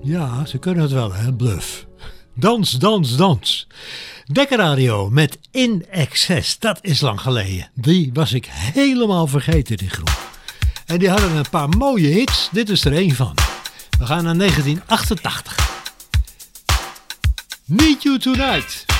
Ja, ze kunnen het wel, hè, Bluff. Dans, dans, dans. Dekker Radio met In Excess. Dat is lang geleden. Die was ik helemaal vergeten, die groep. En die hadden een paar mooie hits. Dit is er één van. We gaan naar 1988. Need You Tonight.